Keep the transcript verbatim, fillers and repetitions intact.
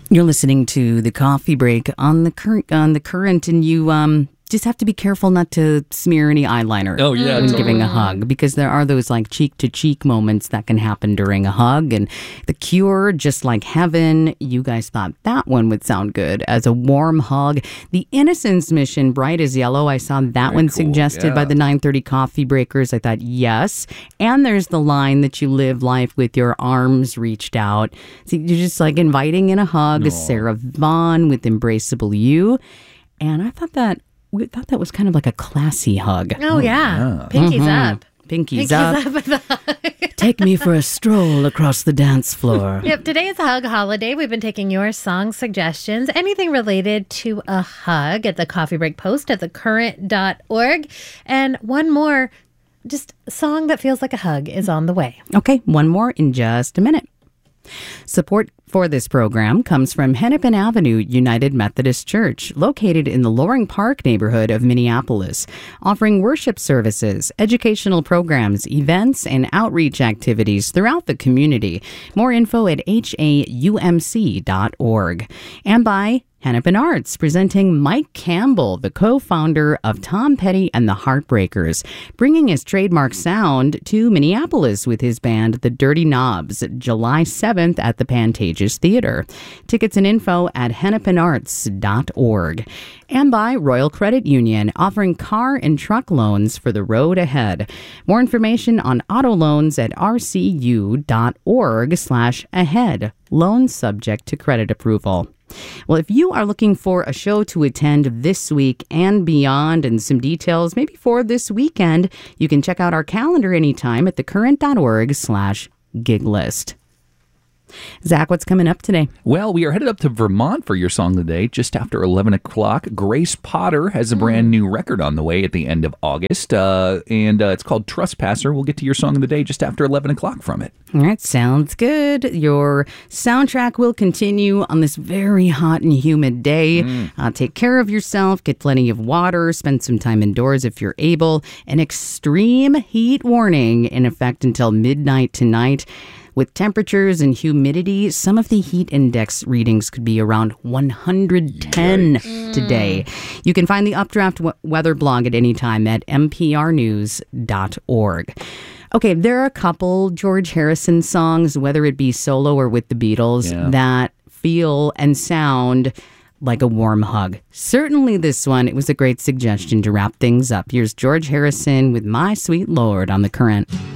You're listening to the Coffee Break on the current on the current, and you um just have to be careful not to smear any eyeliner. Oh yeah, when totally. giving a hug, because there are those like cheek to cheek moments that can happen during a hug. And The Cure, Just Like Heaven, you guys thought that one would sound good as a warm hug. The Innocence Mission, Bright as Yellow, I saw that Very one cool, suggested yeah. by the nine thirty Coffee Breakers. I thought yes. And there's the line that you live life with your arms reached out. So you're just like inviting in a hug. Aw. Sarah Vaughan with Embraceable You. And I thought that we thought that was kind of like a classy hug. Oh, yeah. Pinkies up. Pinkies, Pinkies up. up. Take me for a stroll across the dance floor. Yep, today is a hug holiday. We've been taking your song suggestions, anything related to a hug at the Coffee Break post at the current dot org. And one more, just a song that feels like a hug is on the way. Okay, one more in just a minute. Support for this program comes from Hennepin Avenue United Methodist Church, located in the Loring Park neighborhood of Minneapolis, offering worship services, educational programs, events, and outreach activities throughout the community. More info at H A U M C dot org. And by Hennepin Arts, presenting Mike Campbell, the co-founder of Tom Petty and the Heartbreakers, bringing his trademark sound to Minneapolis with his band, The Dirty Knobs, July seventh at the Pantages Theater. Tickets and info at hennepin arts dot org. And by Royal Credit Union, offering car and truck loans for the road ahead. More information on auto loans at r c u dot org slash ahead. Loans subject to credit approval. Well, if you are looking for a show to attend this week and beyond, and some details maybe for this weekend, you can check out our calendar anytime at the current dot org slash gig list. Zach, what's coming up today? Well, we are headed up to Vermont for your song of the day just after eleven o'clock. Grace Potter has a brand new record on the way at the end of August, uh, and uh, it's called Trespasser. We'll get to your song of the day just after eleven o'clock from it. All right, sounds good. Your soundtrack will continue on this very hot and humid day. Mm. Uh, take care of yourself, get plenty of water, spend some time indoors if you're able. An extreme heat warning in effect until midnight tonight. With temperatures and humidity, some of the heat index readings could be around one hundred ten Yikes. Today. You can find the Updraft w- weather blog at any time at n p r news dot org. Okay, there are a couple George Harrison songs, whether it be solo or with the Beatles, Yeah. that feel and sound like a warm hug. Certainly this one, it was a great suggestion to wrap things up. Here's George Harrison with My Sweet Lord on The Current.